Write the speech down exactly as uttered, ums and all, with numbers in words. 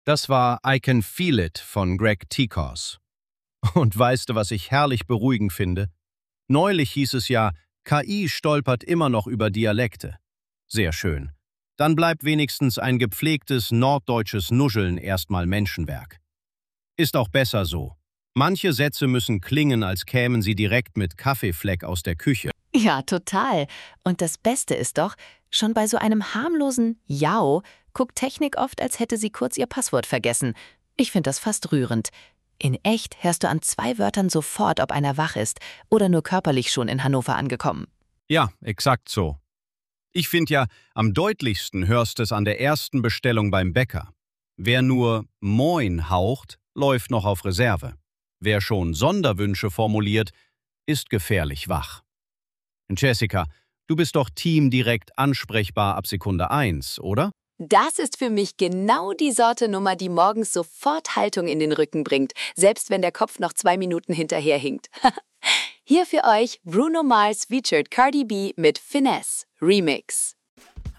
Das war I Can Feel It von Greg Tikos. Und weißt du, was ich herrlich beruhigend finde? Neulich hieß es ja, K I stolpert immer noch über Dialekte. Sehr schön. Dann bleibt wenigstens ein gepflegtes norddeutsches Nuscheln erstmal Menschenwerk. Ist auch besser so. Manche Sätze müssen klingen, als kämen sie direkt mit Kaffeefleck aus der Küche. Ja, total. Und das Beste ist doch, schon bei so einem harmlosen Jau guckt Technik oft, als hätte sie kurz ihr Passwort vergessen. Ich finde das fast rührend. In echt hörst du an zwei Wörtern sofort, ob einer wach ist oder nur körperlich schon in Hannover angekommen. Ja, exakt so. Ich finde ja, am deutlichsten hörst es an der ersten Bestellung beim Bäcker. Wer nur Moin haucht, läuft noch auf Reserve. Wer schon Sonderwünsche formuliert, ist gefährlich wach. Jessica, du bist doch Team direkt ansprechbar ab Sekunde eins, oder? Das ist für mich genau die Sorte Nummer, die morgens sofort Haltung in den Rücken bringt, selbst wenn der Kopf noch zwei Minuten hinterherhinkt. Hier für euch Bruno Mars featured Cardi B mit Finesse Remix.